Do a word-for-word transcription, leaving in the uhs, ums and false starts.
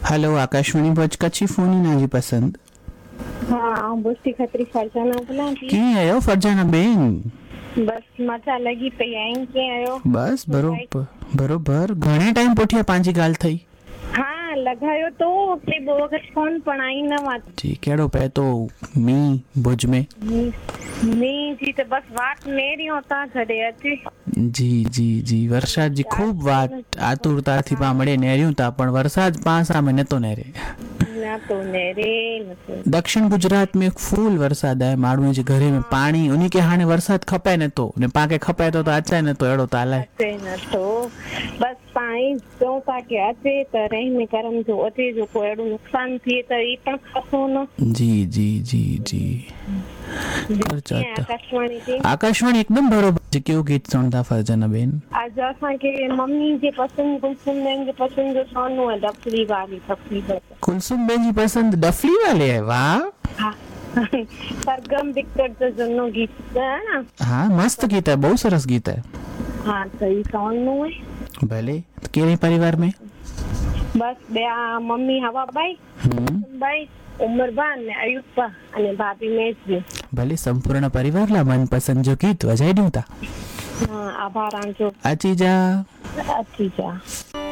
Hello Akashvani भोज कच्छी Fani Nazi पसंद हाँ बुस्ती खतरी फरजाना बोला थी। की आयो फरजाना बेन बस मजा लगी पई आई के आयो बस बरोबर बरोबर घणे टाइम पोठिया पांजी गाल थई हाँ लगायो तो ते बो वक्त फोन पण आई न वात जी केड़ो पे तो मी भुज में नहीं जी तो बस वाट मेरी होता घरे अचे जी जी जी वरसाद जी खूब वाट आतुरता थी पा मळे नेर्યું ता पण वरसाद पासा में नतो नेरे ना तो नेरे न तो दक्षिण गुजरात में फूल वरसाद है माण्हू जे घरे में पानी उन्हीं के हाने वरसाद खपे न तो ने पाके खपे तो तो अचे न तो एड़ो ताले अचे न तो बस पाई जो ताके अचे त रही में करम जो अचे जो को एड़ो नुकसान थिए त ई पण खसो न जी जी जी जी आकाशवाणी जी आकाशवाणी एकदम बरोबर છે કેવું ગીત સુણતા ફરજાના બેન आज असांखे मम्मी जे पसंदि कुलसुम बेन जे पसंदि जो सोनू है डफली वाली डफली कुलसुम बेन जी पसंद डफली वाले है वाह हाँ सरगम विक्टर जो जन्नो गीत है ना हाँ मस्त गीत है बहुत सरस गीत है हाँ तो ये सोनू है भले केरे परिवार में बस बया मम्मी हवा भाई भाई उमरबान ने अयुबा અને ભાભી મેજવી ભલે સંપૂર્ણ પરિવારલા મનપસંદ જો ગીત વજાઈ દઉં તા હા આભાર આંજો આચી જા આચી જા